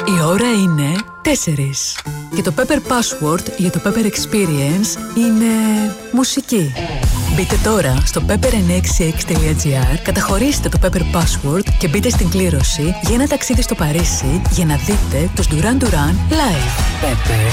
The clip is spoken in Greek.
Η ώρα είναι 4. Και το Pepper Password για το Pepper Experience είναι μουσική. Μπείτε τώρα στο pepper966.gr, καταχωρήστε το Pepper Password και μπείτε στην κλήρωση για ένα ταξίδι στο Παρίσι για να δείτε τους Duran Duran live. Pepper.